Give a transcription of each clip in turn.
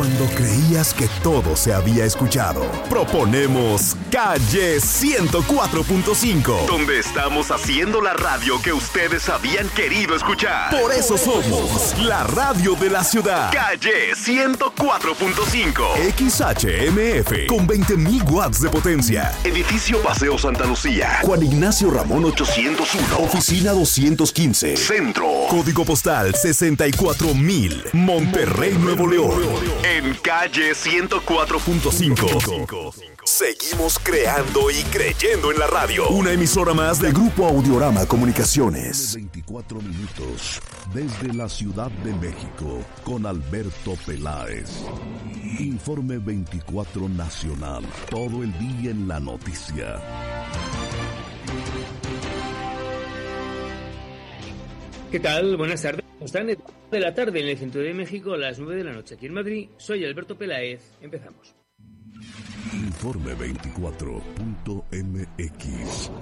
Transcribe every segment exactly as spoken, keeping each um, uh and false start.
Cuando creías que todo se había escuchado, proponemos Calle ciento cuatro punto cinco, donde estamos haciendo la radio que ustedes habían querido escuchar. Por eso somos la radio de la ciudad. Calle ciento cuatro punto cinco, X H M F, con veinte mil watts de potencia. Edificio Paseo Santa Lucía, Juan Ignacio Ramón ochocientos uno, Oficina doscientos quince, Centro. Código postal sesenta y cuatro mil, Monterrey, Nuevo León. En Calle ciento cuatro punto cinco. Seguimos creando y creyendo en la radio. Una emisora más de Grupo Audiorama Comunicaciones. veinticuatro minutos desde la Ciudad de México con Alberto Peláez. Informe veinticuatro Nacional. Todo el día en la noticia. ¿Qué tal? Buenas tardes. Están de la tarde en el centro de México a las nueve de la noche. Aquí en Madrid, soy Alberto Peláez. Empezamos. Informe veinticuatro punto m x.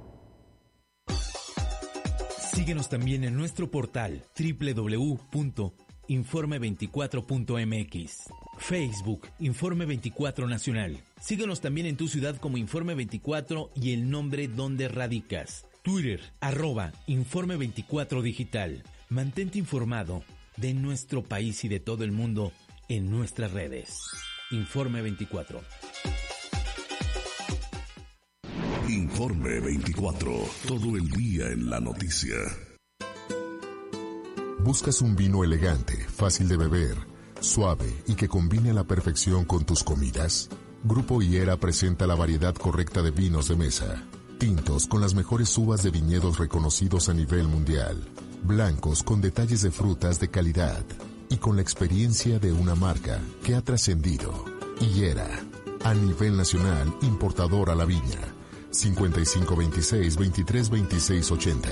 Síguenos también en nuestro portal doble u doble u doble u punto informe veinticuatro punto m x. Facebook, Informe veinticuatro Nacional. Síguenos también en tu ciudad como Informe veinticuatro y el nombre donde radicas. Twitter, arroba Informe veinticuatro Digital. Mantente informado de nuestro país y de todo el mundo en nuestras redes. Informe veinticuatro. Informe veinticuatro. Todo el día en la noticia. ¿Buscas un vino elegante, fácil de beber, suave y que combine a la perfección con tus comidas? Grupo Higuera presenta la variedad correcta de vinos de mesa. Tintos con las mejores uvas de viñedos reconocidos a nivel mundial. Blancos con detalles de frutas de calidad. Y con la experiencia de una marca que ha trascendido. Higuera, a nivel nacional, importador a la viña. cincuenta y cinco veintiséis veintitrés veintiséis ochenta.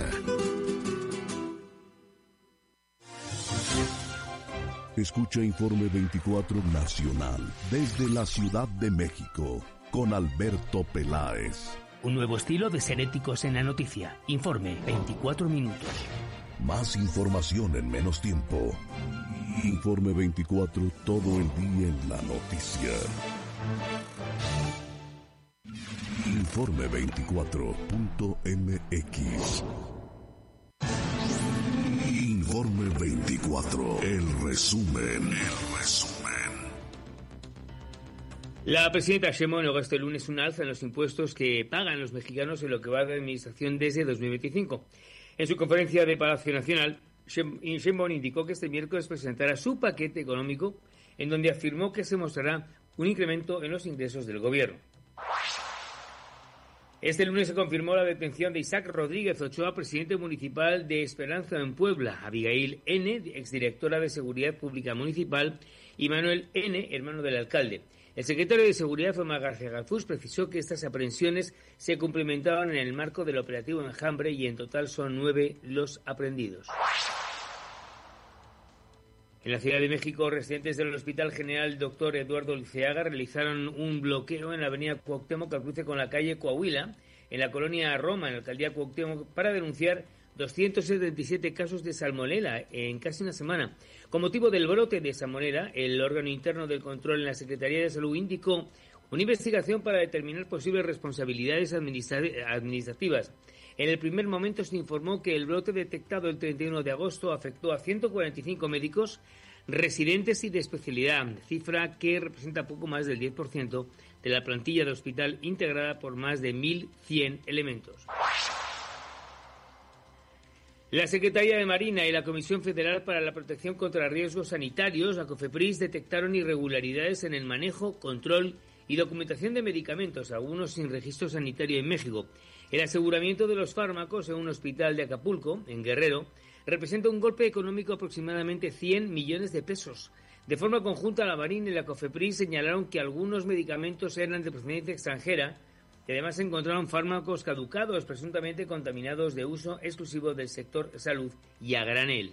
Escucha Informe veinticuatro Nacional desde la Ciudad de México con Alberto Peláez. Un nuevo estilo de ser éticos en la noticia. Informe veinticuatro minutos. Más información en menos tiempo. Informe veinticuatro, todo el día en la noticia. Informe veinticuatro punto m x. Informe veinticuatro, el resumen, el resumen. La presidenta Sheinbaum negó este lunes un alza en los impuestos que pagan los mexicanos en lo que va de administración desde dos mil veinticinco. En su conferencia de Palacio Nacional, Sheinbaum indicó que este miércoles presentará su paquete económico, en donde afirmó que se mostrará un incremento en los ingresos del gobierno. Este lunes se confirmó la detención de Isaac Rodríguez Ochoa, presidente municipal de Esperanza en Puebla, Abigail N., exdirectora de Seguridad Pública Municipal, y Manuel N., hermano del alcalde. El secretario de Seguridad, Omar García Galfús, precisó que estas aprehensiones se cumplimentaban en el marco del operativo Enjambre y en total son nueve los aprehendidos. En la Ciudad de México, residentes del Hospital General Doctor Eduardo Liceaga realizaron un bloqueo en la avenida Cuauhtémoc al cruce con la calle Coahuila, en la colonia Roma, en la alcaldía Cuauhtémoc, para denunciar doscientos setenta y siete casos de salmonela en casi una semana. Con motivo del brote de salmonela, el órgano interno del control en la Secretaría de Salud indicó una investigación para determinar posibles responsabilidades administrativas. En el primer momento se informó que el brote detectado el treinta y uno de agosto afectó a ciento cuarenta y cinco médicos, residentes y de especialidad, cifra que representa poco más del diez por ciento de la plantilla de hospital integrada por más de mil cien elementos. La Secretaría de Marina y la Comisión Federal para la Protección contra Riesgos Sanitarios, la COFEPRIS, detectaron irregularidades en el manejo, control y documentación de medicamentos, algunos sin registro sanitario en México. El aseguramiento de los fármacos en un hospital de Acapulco, en Guerrero, representa un golpe económico de aproximadamente cien millones de pesos. De forma conjunta, la Marina y la COFEPRIS señalaron que algunos medicamentos eran de procedencia extranjera y además se encontraron fármacos caducados, presuntamente contaminados de uso exclusivo del sector salud y a granel.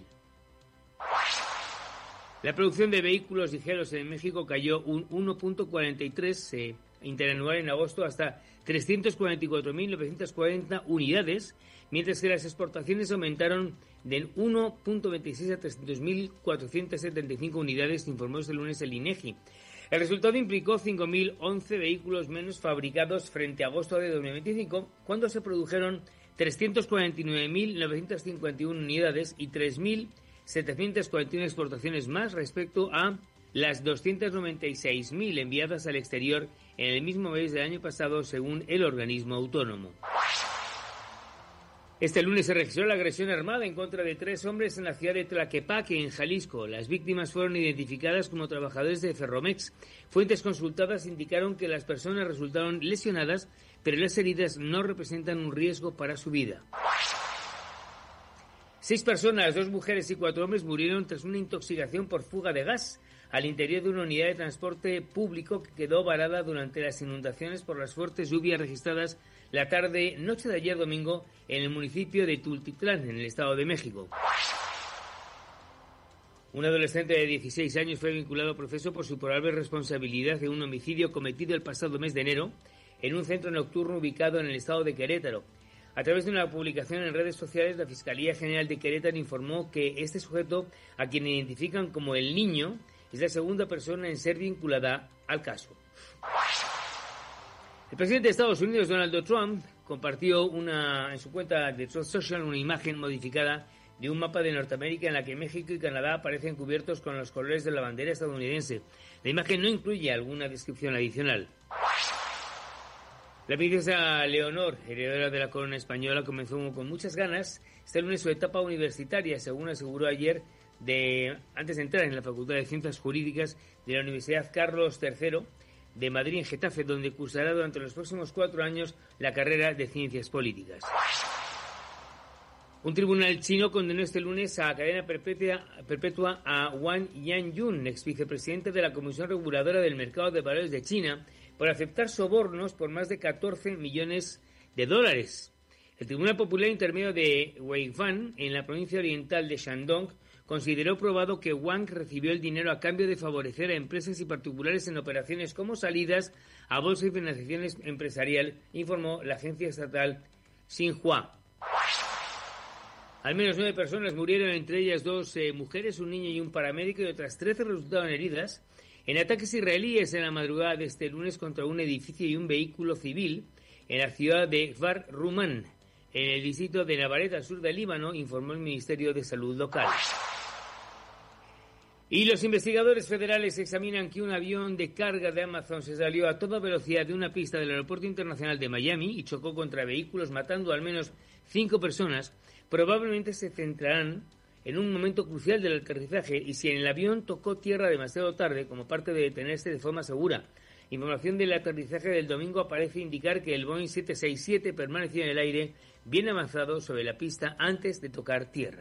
La producción de vehículos ligeros en México cayó un uno punto cuarenta y tres interanual en agosto hasta trescientas cuarenta y cuatro mil novecientas cuarenta unidades, mientras que las exportaciones aumentaron de uno punto veintiséis a trescientas mil cuatrocientas setenta y cinco unidades, informó este lunes el INEGI. El resultado implicó cinco mil once vehículos menos fabricados frente a agosto de dos mil veinticinco, cuando se produjeron trescientas cuarenta y nueve mil novecientas cincuenta y una unidades y tres mil setecientas cuarenta y una exportaciones más respecto a las doscientas noventa y seis mil enviadas al exterior en el mismo mes del año pasado, según el organismo autónomo. Este lunes se registró la agresión armada en contra de tres hombres en la ciudad de Tlaquepaque, en Jalisco. Las víctimas fueron identificadas como trabajadores de Ferromex. Fuentes consultadas indicaron que las personas resultaron lesionadas, pero las heridas no representan un riesgo para su vida. Seis personas, dos mujeres y cuatro hombres, murieron tras una intoxicación por fuga de gas al interior de una unidad de transporte público que quedó varada durante las inundaciones por las fuertes lluvias registradas la tarde-noche de ayer domingo en el municipio de Tultitlán, en el Estado de México. Un adolescente de dieciséis años fue vinculado a proceso por su probable responsabilidad de un homicidio cometido el pasado mes de enero en un centro nocturno ubicado en el estado de Querétaro. A través de una publicación en redes sociales, la Fiscalía General de Querétaro informó que este sujeto, a quien identifican como el Niño, es la segunda persona en ser vinculada al caso. El presidente de Estados Unidos, Donald Trump, compartió una, en su cuenta de Truth Social una imagen modificada de un mapa de Norteamérica en la que México y Canadá aparecen cubiertos con los colores de la bandera estadounidense. La imagen no incluye alguna descripción adicional. La princesa Leonor, heredera de la corona española, comenzó con muchas ganas este lunes su etapa universitaria, según aseguró ayer, de antes de entrar en la Facultad de Ciencias Jurídicas de la Universidad Carlos tercero de Madrid, en Getafe, donde cursará durante los próximos cuatro años la carrera de Ciencias Políticas. Un tribunal chino condenó este lunes a cadena perpetua, perpetua a Wang Yanjun, ex vicepresidente de la Comisión Reguladora del Mercado de Valores de China, por aceptar sobornos por más de catorce millones de dólares. El Tribunal Popular Intermedio de Weifan, en la provincia oriental de Shandong, consideró probado que Wang recibió el dinero a cambio de favorecer a empresas y particulares en operaciones como salidas a bolsa y financiación empresarial, informó la agencia estatal Xinhua. Al menos nueve personas murieron, entre ellas dos eh, mujeres, un niño y un paramédico, y otras trece resultaron heridas en ataques israelíes en la madrugada de este lunes contra un edificio y un vehículo civil en la ciudad de Kfar Rumán, en el distrito de Navarret, al sur del Líbano, informó el Ministerio de Salud local. Y los investigadores federales examinan que un avión de carga de Amazon se salió a toda velocidad de una pista del Aeropuerto Internacional de Miami y chocó contra vehículos, matando al menos cinco personas. Probablemente se centrarán en un momento crucial del aterrizaje y si el avión tocó tierra demasiado tarde como parte de detenerse de forma segura. Información del aterrizaje del domingo parece indicar que el Boeing siete sesenta y siete permaneció en el aire bien avanzado sobre la pista antes de tocar tierra.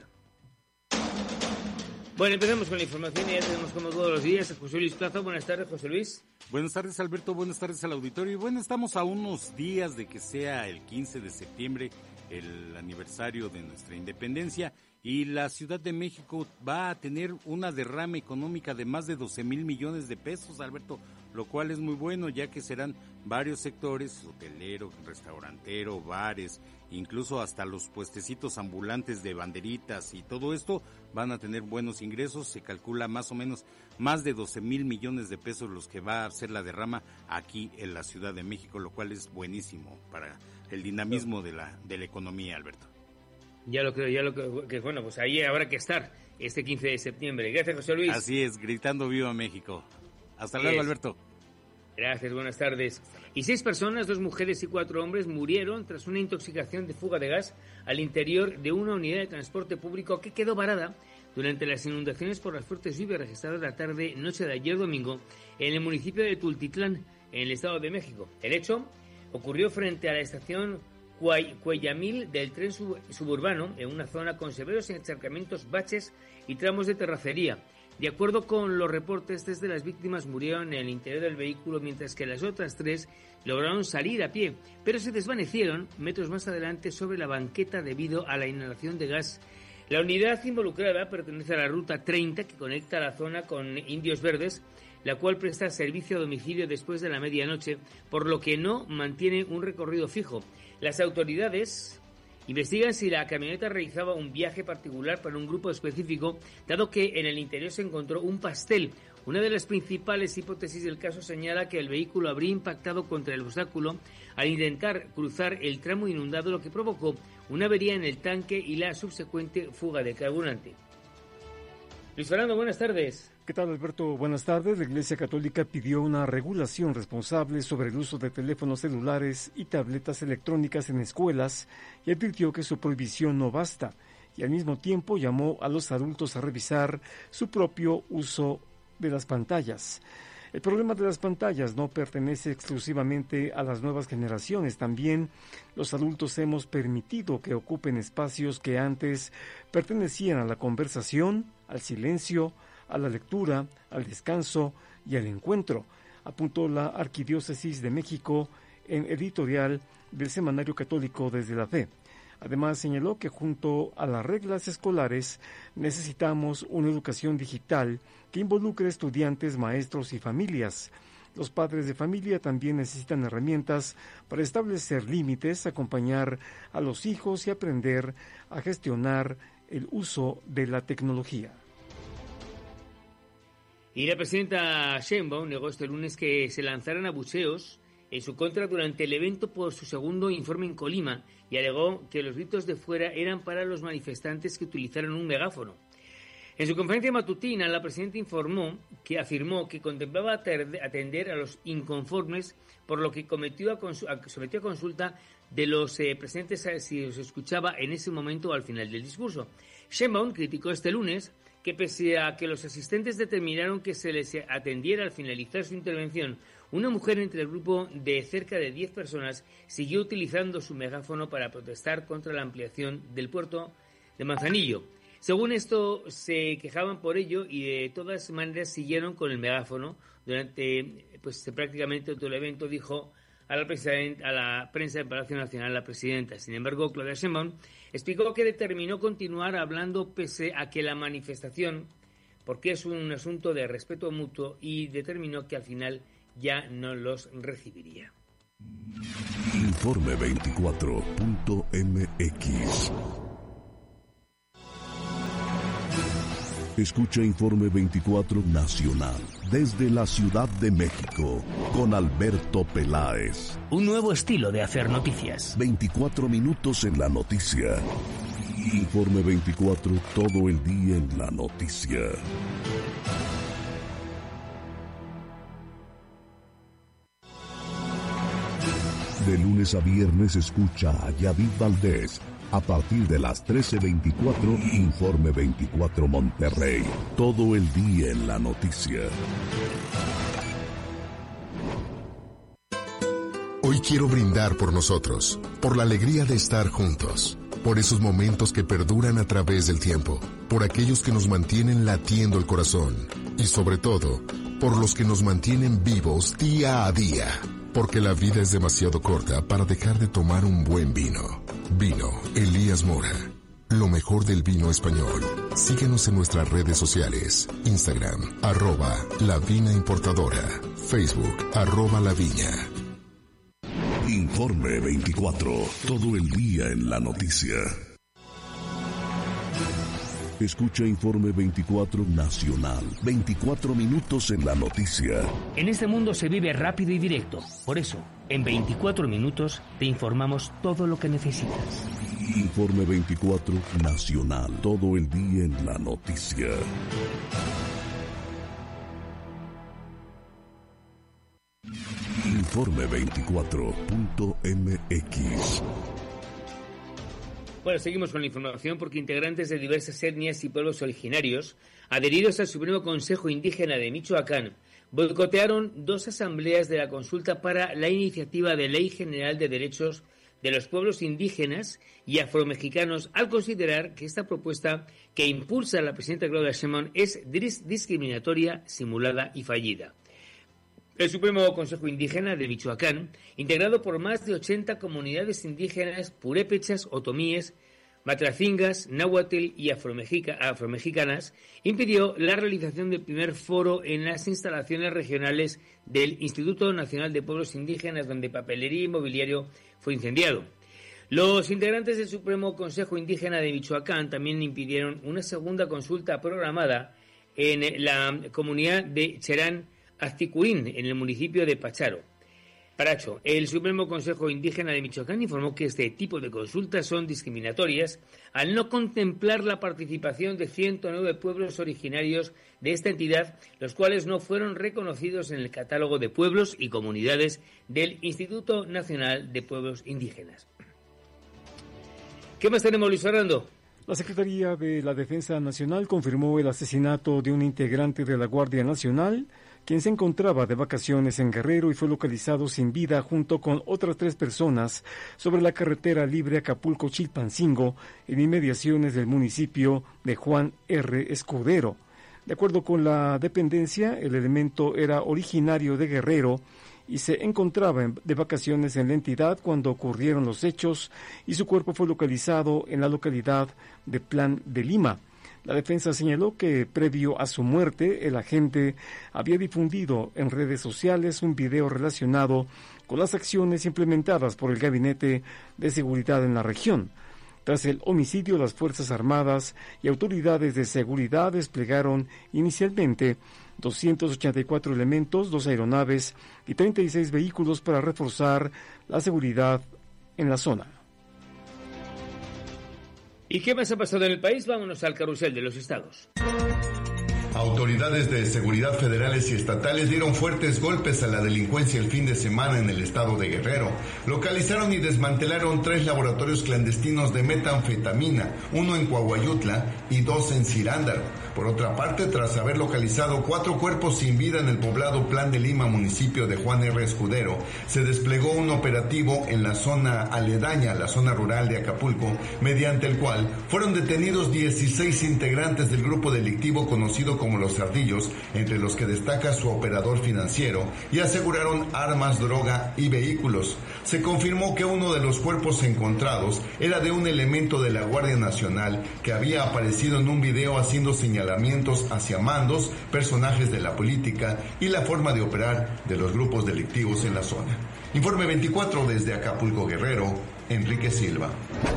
Bueno, empezamos con la información y ya tenemos como todos los días a José Luis Plaza. Buenas tardes, José Luis. Buenas tardes, Alberto. Buenas tardes al auditorio. Y bueno, estamos a unos días de que sea el quince de septiembre, el aniversario de nuestra independencia, y la Ciudad de México va a tener una derrama económica de más de doce mil millones de pesos, Alberto, lo cual es muy bueno, ya que serán varios sectores, hotelero, restaurantero, bares, incluso hasta los puestecitos ambulantes de banderitas y todo esto van a tener buenos ingresos. Se calcula más o menos más de doce mil millones de pesos los que va a ser la derrama aquí en la Ciudad de México, lo cual es buenísimo para el dinamismo de la, de la economía, Alberto. Ya lo creo, ya lo creo, que bueno, pues ahí habrá que estar este quince de septiembre. Gracias, José Luis. Así es, gritando viva México. Hasta luego, Alberto. Gracias, buenas tardes. Y seis personas, dos mujeres y cuatro hombres, murieron tras una intoxicación de fuga de gas al interior de una unidad de transporte público que quedó varada durante las inundaciones por las fuertes lluvias registradas la tarde-noche de ayer domingo en el municipio de Tultitlán, en el Estado de México. El hecho ocurrió frente a la estación Cuellamil del tren sub- suburbano, en una zona con severos encharcamientos, baches y tramos de terracería. De acuerdo con los reportes, tres de las víctimas murieron en el interior del vehículo, mientras que las otras tres lograron salir a pie, pero se desvanecieron metros más adelante sobre la banqueta debido a la inhalación de gas La unidad involucrada pertenece a la Ruta treinta, que conecta la zona con Indios Verdes, la cual presta servicio a domicilio después de la medianoche, por lo que no mantiene un recorrido fijo. Las autoridades investigan si la camioneta realizaba un viaje particular para un grupo específico, dado que en el interior se encontró un pastel. Una de las principales hipótesis del caso señala que el vehículo habría impactado contra el obstáculo al intentar cruzar el tramo inundado, lo que provocó una avería en el tanque y la subsecuente fuga de carburante. Luis Fernando, buenas tardes. ¿Qué tal, Alberto? Buenas tardes. La Iglesia Católica pidió una regulación responsable sobre el uso de teléfonos celulares y tabletas electrónicas en escuelas y advirtió que su prohibición no basta, y al mismo tiempo llamó a los adultos a revisar su propio uso de las pantallas. El problema de las pantallas no pertenece exclusivamente a las nuevas generaciones. También los adultos hemos permitido que ocupen espacios que antes pertenecían a la conversación, al silencio, a la lectura, al descanso y al encuentro, apuntó la Arquidiócesis de México en editorial del Semanario Católico Desde la Fe. Además, señaló que junto a las reglas escolares necesitamos una educación digital que involucre estudiantes, maestros y familias. Los padres de familia también necesitan herramientas para establecer límites, acompañar a los hijos y aprender a gestionar el uso de la tecnología. Y la presidenta Sheinbaum negó este lunes que se lanzaran abucheos en su contra durante el evento por su segundo informe en Colima y alegó que los gritos de fuera eran para los manifestantes que utilizaron un megáfono. En su conferencia matutina, la presidenta informó que afirmó que contemplaba atender a los inconformes, por lo que cometió a consu- a, sometió a consulta de los eh, presentes a, si los escuchaba en ese momento o al final del discurso. Sheinbaum criticó este lunes que pese a que los asistentes determinaron que se les atendiera al finalizar su intervención, una mujer entre el grupo de cerca de diez personas siguió utilizando su megáfono para protestar contra la ampliación del puerto de Manzanillo. Según esto, se quejaban por ello y de todas maneras siguieron con el megáfono durante pues prácticamente todo el evento, dijo a la, a la prensa del Palacio Nacional la presidenta. Sin embargo, Claudia Sheinbaum explicó que determinó continuar hablando pese a que la manifestación, porque es un asunto de respeto mutuo, y determinó que al final ya no los recibiría. Informe veinticuatro punto m x. Escucha Informe veinticuatro Nacional desde la Ciudad de México con Alberto Peláez. Un nuevo estilo de hacer noticias. veinticuatro minutos en la noticia. Informe veinticuatro, todo el día en la noticia. De lunes a viernes escucha a Yavid Valdés. A partir de las trece veinticuatro, Informe veinticuatro Monterrey. Todo el día en la noticia. Hoy quiero brindar por nosotros, por la alegría de estar juntos, por esos momentos que perduran a través del tiempo, por aquellos que nos mantienen latiendo el corazón y sobre todo, por los que nos mantienen vivos día a día. Porque la vida es demasiado corta para dejar de tomar un buen vino. Vino Elías Mora. Lo mejor del vino español. Síguenos en nuestras redes sociales. Instagram, arroba La Vina Importadora. Facebook, arroba La Viña. Informe veinticuatro. Todo el día en la noticia. Escucha Informe veinticuatro Nacional. veinticuatro minutos en la noticia. En este mundo se vive rápido y directo. Por eso, en veinticuatro minutos te informamos todo lo que necesitas. Informe veinticuatro Nacional. Todo el día en la noticia. Informe veinticuatro punto m x. Bueno, seguimos con la información porque integrantes de diversas etnias y pueblos originarios, adheridos al Supremo Consejo Indígena de Michoacán, boicotearon dos asambleas de la consulta para la iniciativa de Ley General de Derechos de los Pueblos Indígenas y Afromexicanos, al considerar que esta propuesta que impulsa la presidenta Claudia Sheinbaum es discriminatoria, simulada y fallida. El Supremo Consejo Indígena de Michoacán, integrado por más de ochenta comunidades indígenas, purépechas, otomíes, matracingas, náhuatl y afromexica, afromexicanas, impidió la realización del primer foro en las instalaciones regionales del Instituto Nacional de Pueblos Indígenas, donde papelería y mobiliario fue incendiado. Los integrantes del Supremo Consejo Indígena de Michoacán también impidieron una segunda consulta programada en la comunidad de Cherán Azticuín, en el municipio de Pacharo. Paracho, el Supremo Consejo Indígena de Michoacán informó que este tipo de consultas son discriminatorias al no contemplar la participación de ciento nueve pueblos originarios de esta entidad, los cuales no fueron reconocidos en el catálogo de pueblos y comunidades del Instituto Nacional de Pueblos Indígenas. ¿Qué más tenemos, Luis Fernando? La Secretaría de la Defensa Nacional confirmó el asesinato de un integrante de la Guardia Nacional, quien se encontraba de vacaciones en Guerrero y fue localizado sin vida junto con otras tres personas sobre la carretera libre Acapulco-Chilpancingo, en inmediaciones del municipio de Juan R. Escudero. De acuerdo con la dependencia, el elemento era originario de Guerrero y se encontraba de vacaciones en la entidad cuando ocurrieron los hechos y su cuerpo fue localizado en la localidad de Plan de Lima. La defensa señaló que previo a su muerte, el agente había difundido en redes sociales un video relacionado con las acciones implementadas por el Gabinete de Seguridad en la región. Tras el homicidio, las Fuerzas Armadas y autoridades de seguridad desplegaron inicialmente doscientos ochenta y cuatro elementos, dos aeronaves y treinta y seis vehículos para reforzar la seguridad en la zona. ¿Y qué más ha pasado en el país? Vámonos al carrusel de los estados. Autoridades de seguridad federales y estatales dieron fuertes golpes a la delincuencia el fin de semana en el estado de Guerrero. Localizaron y desmantelaron tres laboratorios clandestinos de metanfetamina, uno en Coahuayutla y dos en Cirándaro. Por otra parte, tras haber localizado cuatro cuerpos sin vida en el poblado Plan de Lima, municipio de Juan R. Escudero, se desplegó un operativo en la zona aledaña a la zona rural de Acapulco, mediante el cual fueron detenidos dieciséis integrantes del grupo delictivo conocido como Los Ardillos, entre los que destaca su operador financiero, y aseguraron armas, droga y vehículos. Se confirmó que uno de los cuerpos encontrados era de un elemento de la Guardia Nacional que había aparecido en un video haciendo señalamientos hacia mandos, personajes de la política y la forma de operar de los grupos delictivos en la zona. Informe veinticuatro desde Acapulco, Guerrero, Enrique Silva.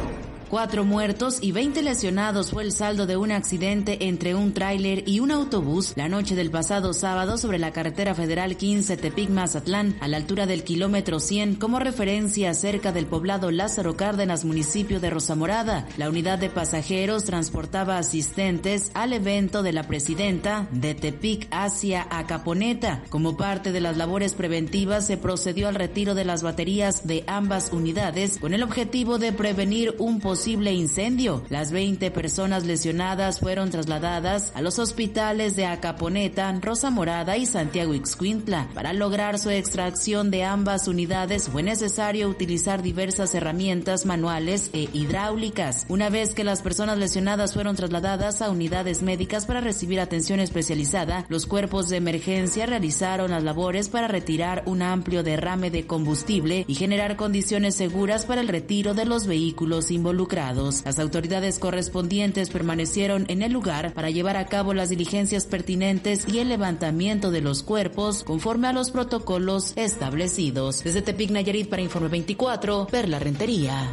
Cuatro muertos y veinte lesionados fue el saldo de un accidente entre un tráiler y un autobús la noche del pasado sábado sobre la carretera federal quince Tepic-Mazatlán, a la altura del kilómetro cien, como referencia cerca del poblado Lázaro Cárdenas, municipio de Rosamorada. La unidad de pasajeros transportaba asistentes al evento de la presidenta de Tepic hacia Acaponeta. Como parte de las labores preventivas, se procedió al retiro de las baterías de ambas unidades con el objetivo de prevenir un posible posible incendio. Las veinte personas lesionadas fueron trasladadas a los hospitales de Acaponeta, Rosamorada y Santiago Ixcuintla. Para lograr su extracción de ambas unidades fue necesario utilizar diversas herramientas manuales e hidráulicas. Una vez que las personas lesionadas fueron trasladadas a unidades médicas para recibir atención especializada, los cuerpos de emergencia realizaron las labores para retirar un amplio derrame de combustible y generar condiciones seguras para el retiro de los vehículos involucrados. Las autoridades correspondientes permanecieron en el lugar para llevar a cabo las diligencias pertinentes y el levantamiento de los cuerpos conforme a los protocolos establecidos. Desde Tepic, Nayarit, para Informe veinticuatro, Perla Rentería.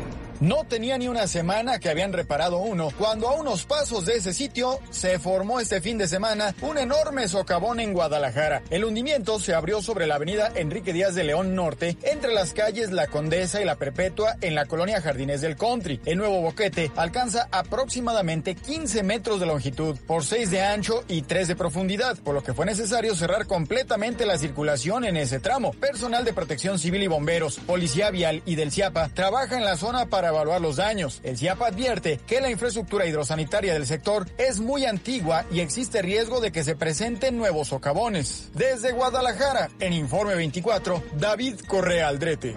No tenía ni una semana que habían reparado uno, cuando a unos pasos de ese sitio se formó este fin de semana un enorme socavón en Guadalajara. El hundimiento se abrió sobre la avenida Enrique Díaz de León Norte, entre las calles La Condesa y La Perpetua, en la colonia Jardines del Country. El nuevo boquete alcanza aproximadamente quince metros de longitud, por seis de ancho y tres de profundidad, por lo que fue necesario cerrar completamente la circulación en ese tramo. Personal de Protección Civil y bomberos, Policía Vial y del CIAPA trabaja en la zona para evaluar los daños. El CIAPA advierte que la infraestructura hidrosanitaria del sector es muy antigua y existe riesgo de que se presenten nuevos socavones. Desde Guadalajara, en Informe veinticuatro, David Correa Aldrete.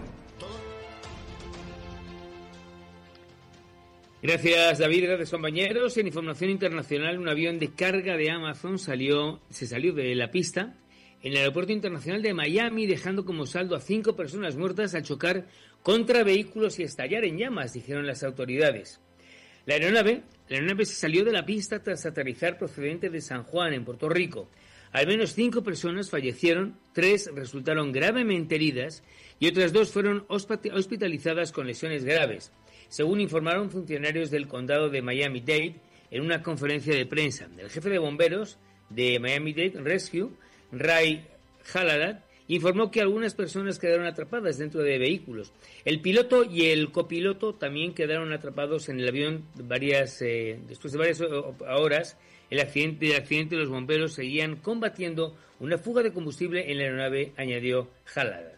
Gracias, David. Gracias, compañeros. En información internacional, un avión de carga de Amazon salió, se salió de la pista en el aeropuerto internacional de Miami, dejando como saldo a cinco personas muertas al chocar contra vehículos y estallar en llamas, dijeron las autoridades. La aeronave, la aeronave se salió de la pista tras aterrizar procedente de San Juan, en Puerto Rico. Al menos cinco personas fallecieron, tres resultaron gravemente heridas y otras dos fueron hospitalizadas con lesiones graves, según informaron funcionarios del condado de Miami-Dade en una conferencia de prensa. El jefe de bomberos de Miami-Dade Rescue, Ray Haladat, informó que algunas personas quedaron atrapadas dentro de vehículos. El piloto y el copiloto también quedaron atrapados en el avión varias, eh, después de varias horas. El accidente, el accidente los bomberos seguían combatiendo una fuga de combustible en la aeronave, añadió Haladat.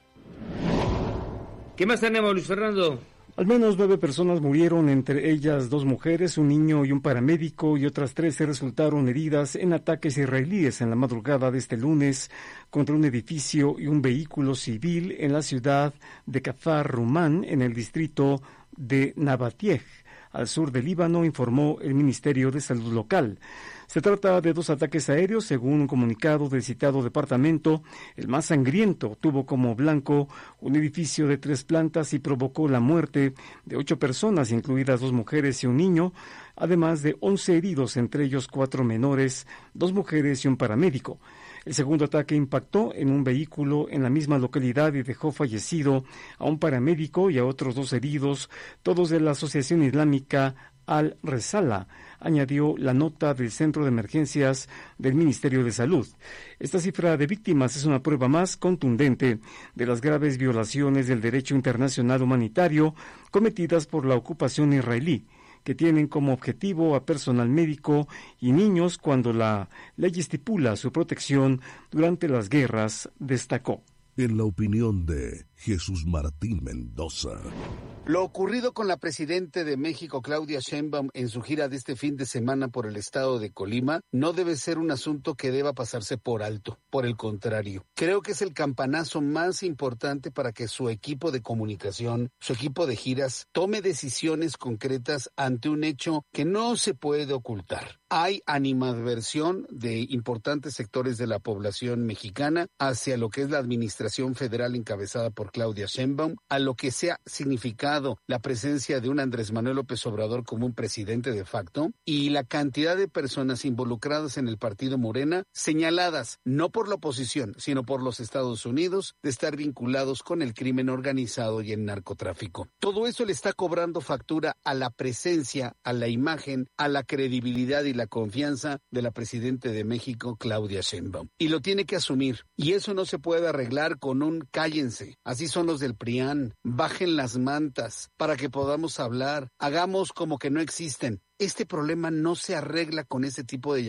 ¿Qué más tenemos, Luis Fernando? Al menos nueve personas murieron, entre ellas dos mujeres, un niño y un paramédico, y otras trece resultaron heridas en ataques israelíes en la madrugada de este lunes contra un edificio y un vehículo civil en la ciudad de Kafar Rumán, en el distrito de Nabatieh, al sur del Líbano, informó el Ministerio de Salud local. Se trata de dos ataques aéreos, según un comunicado del citado departamento. El más sangriento tuvo como blanco un edificio de tres plantas y provocó la muerte de ocho personas, incluidas dos mujeres y un niño, además de once heridos, entre ellos cuatro menores, dos mujeres y un paramédico. El segundo ataque impactó en un vehículo en la misma localidad y dejó fallecido a un paramédico y a otros dos heridos, todos de la Asociación Islámica Al-Resala, añadió la nota del Centro de Emergencias del Ministerio de Salud. Esta cifra de víctimas es una prueba más contundente de las graves violaciones del derecho internacional humanitario cometidas por la ocupación israelí, que tienen como objetivo a personal médico y niños cuando la ley estipula su protección durante las guerras, destacó. En la opinión de Jesús Martín Mendoza. Lo ocurrido con la presidenta de México, Claudia Sheinbaum, en su gira de este fin de semana por el estado de Colima, no debe ser un asunto que deba pasarse por alto. Por el contrario, creo que es el campanazo más importante para que su equipo de comunicación, su equipo de giras, tome decisiones concretas ante un hecho que no se puede ocultar. Hay animadversión de importantes sectores de la población mexicana hacia lo que es la administración federal encabezada por Claudia Sheinbaum, a lo que se ha significado la presencia de un Andrés Manuel López Obrador como un presidente de facto, y la cantidad de personas involucradas en el partido Morena, señaladas no por la oposición, sino por los Estados Unidos, de estar vinculados con el crimen organizado y el narcotráfico. Todo eso le está cobrando factura a la presencia, a la imagen, a la credibilidad y la confianza de la presidenta de México, Claudia Sheinbaum. Y lo tiene que asumir. Y eso no se puede arreglar con un cállense. Así son los del PRIAN. Bajen las mantas para que podamos hablar. Hagamos como que no existen. Este problema no se arregla con ese tipo de